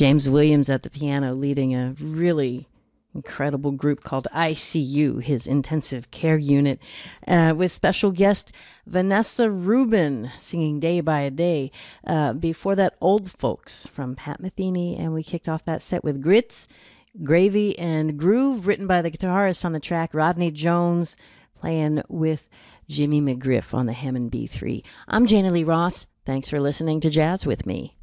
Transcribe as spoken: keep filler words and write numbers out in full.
James Williams at the piano leading a really incredible group called I C U, his intensive care unit, uh, with special guest Vanessa Rubin singing Day by a Day. Uh, before that, Old Folks from Pat Metheny, and we kicked off that set with Grits, Gravy, and Groove, written by the guitarist on the track, Rodney Jones, playing with Jimmy McGriff on the Hammond B three. I'm Jana Lee Ross. Thanks for listening to Jazz with Me.